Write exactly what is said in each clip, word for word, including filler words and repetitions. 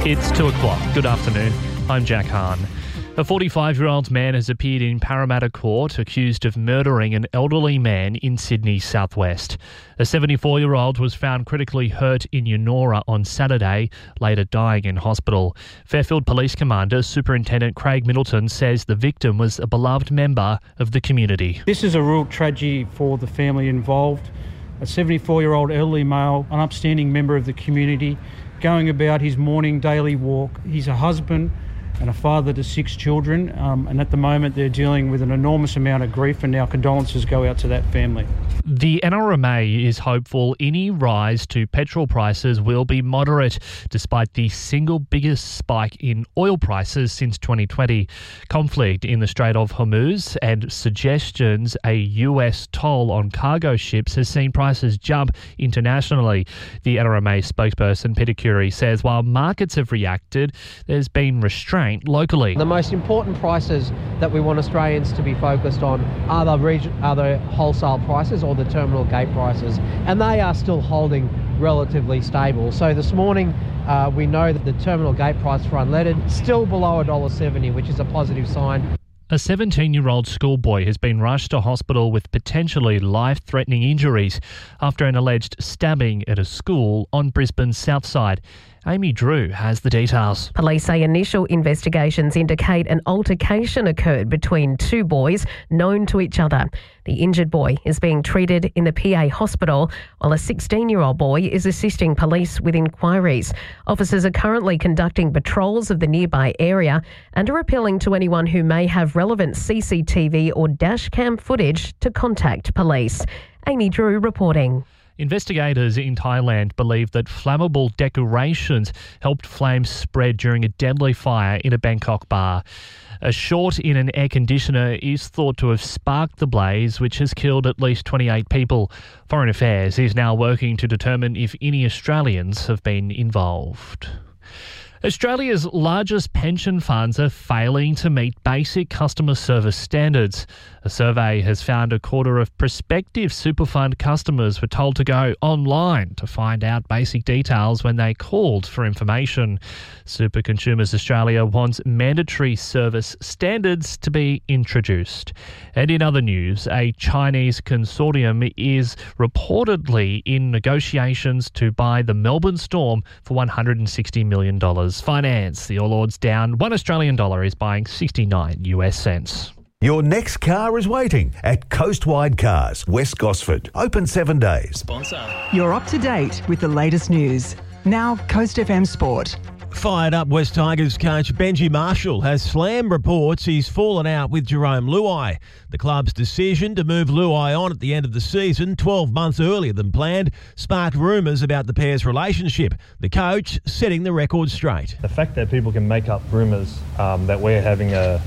It's two o'clock. Good afternoon. I'm Jack Hahn. A forty-five-year-old man has appeared in Parramatta Court accused of murdering an elderly man in Sydney southwest. A seventy-four-year-old was found critically hurt in Eunora on Saturday, later dying in hospital. Fairfield Police Commander Superintendent Craig Middleton says the victim was a beloved member of the community. This is a real tragedy for the family involved. A seventy-four-year-old elderly male, an upstanding member of the community, going about his morning daily walk. He's a husband and a father to six children, um, and at the moment they're dealing with an enormous amount of grief, and our condolences go out to that family. The N R M A is hopeful any rise to petrol prices will be moderate, despite the single biggest spike in oil prices since twenty twenty. Conflict in the Strait of Hormuz and suggestions a U S toll on cargo ships has seen prices jump internationally. The N R M A spokesperson Peter Currie says while markets have reacted, there's been restraint locally. The most important prices that we want Australians to be focused on are the, region, are the wholesale prices or the terminal gate prices, and they are still holding relatively stable. So this morning uh, we know that the terminal gate price for unleaded still below one dollar seventy, which is a positive sign. A seventeen-year-old schoolboy has been rushed to hospital with potentially life-threatening injuries after an alleged stabbing at a school on Brisbane's south side. Amy Drew has the details. Police say initial investigations indicate an altercation occurred between two boys known to each other. The injured boy is being treated in the P A hospital, while a sixteen-year-old boy is assisting police with inquiries. Officers are currently conducting patrols of the nearby area and are appealing to anyone who may have relevant C C T V or dashcam footage to contact police. Amy Drew reporting. Investigators in Thailand believe that flammable decorations helped flames spread during a deadly fire in a Bangkok bar. A short in an air conditioner is thought to have sparked the blaze, which has killed at least twenty-eight people. Foreign Affairs is now working to determine if any Australians have been involved. Australia's largest pension funds are failing to meet basic customer service standards. A survey has found a quarter of prospective super fund customers were told to go online to find out basic details when they called for information. Super Consumers Australia wants mandatory service standards to be introduced. And in other news, a Chinese consortium is reportedly in negotiations to buy the Melbourne Storm for one hundred sixty million dollars. Finance, the All Ords down. One Australian dollar is buying sixty-nine US cents. Your next car is waiting at Coastwide Cars, West Gosford. Open seven days. Sponsor. You're up to date with the latest news. Now, Coast F M Sport. Fired up West Tigers coach Benji Marshall has slammed reports he's fallen out with Jerome Luai. The club's decision to move Luai on at the end of the season, twelve months earlier than planned, sparked rumours about the pair's relationship. The coach setting the record straight. The fact that people can make up rumours um, that we're having a,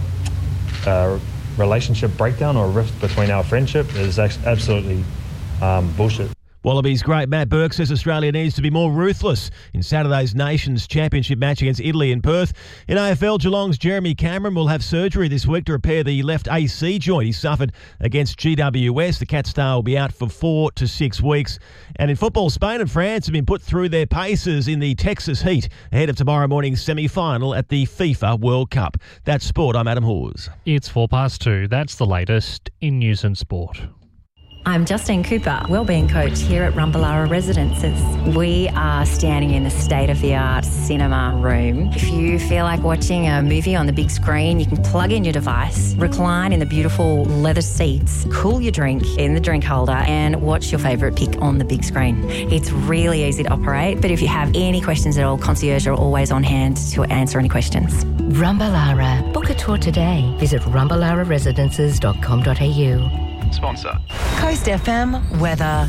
a relationship breakdown or a rift between our friendship is absolutely um, bullshit. Wallabies great Matt Burke says Australia needs to be more ruthless in Saturday's Nations Championship match against Italy in Perth. In A F L, Geelong's Jeremy Cameron will have surgery this week to repair the left A C joint he suffered against G W S. The Cat Star will be out for four to six weeks. And in football, Spain and France have been put through their paces in the Texas heat ahead of tomorrow morning's semi-final at the FIFA World Cup. That's sport. I'm Adam Hawes. It's four past two. That's the latest in news and sport. I'm Justine Cooper, Wellbeing Coach here at Rumballara Residences. We are standing in the state-of-the-art cinema room. If you feel like watching a movie on the big screen, you can plug in your device, recline in the beautiful leather seats, cool your drink in the drink holder and watch your favourite pick on the big screen. It's really easy to operate, but if you have any questions at all, concierge are always on hand to answer any questions. Rumballara. Book a tour today. Visit rumballara residences dot com dot a u. Sponsor. Coast F M weather.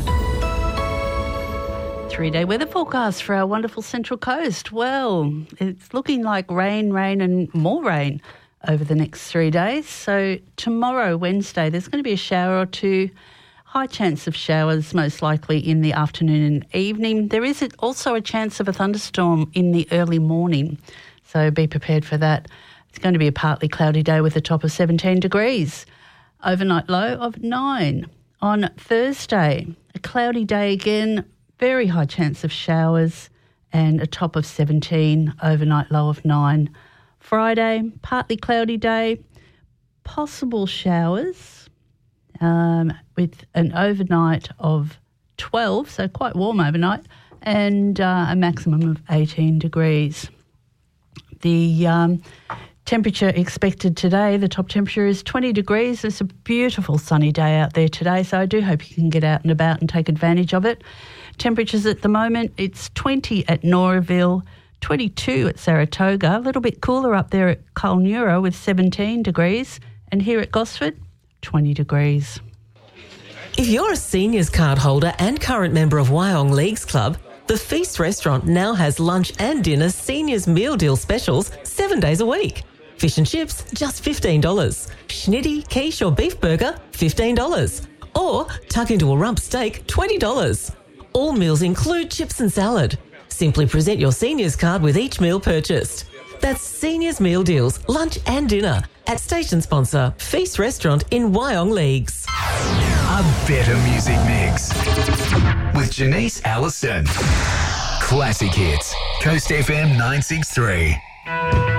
Three-day weather forecast for our wonderful Central Coast. Well, it's looking like rain, rain and more rain over the next three days. So tomorrow, Wednesday, there's going to be a shower or two. High chance of showers, most likely in the afternoon and evening. There is also a chance of a thunderstorm in the early morning, so be prepared for that. It's going to be a partly cloudy day with a top of seventeen degrees. Overnight low of nine. On Thursday, a cloudy day again, very high chance of showers and a top of seventeen, overnight low of nine. Friday, partly cloudy day, possible showers um, with an overnight of twelve, so quite warm overnight, and uh, a maximum of eighteen degrees. The um, temperature expected today, the top temperature is twenty degrees. It's a beautiful sunny day out there today, so I do hope you can get out and about and take advantage of it. Temperatures at the moment, it's twenty at Noraville, twenty-two at Saratoga, a little bit cooler up there at Culnura with seventeen degrees, and here at Gosford, twenty degrees. If you're a seniors card holder and current member of Wyong Leagues Club, the Feast Restaurant now has lunch and dinner seniors meal deal specials seven days a week. Fish and chips, just fifteen dollars. Schnitty, quiche or beef burger, fifteen dollars. Or tuck into a rump steak, twenty dollars. All meals include chips and salad. Simply present your seniors card with each meal purchased. That's Seniors Meal Deals, lunch and dinner at station sponsor Feast Restaurant in Wyong Leagues. A better music mix with Janice Allison. Classic hits. Coast F M nine six three.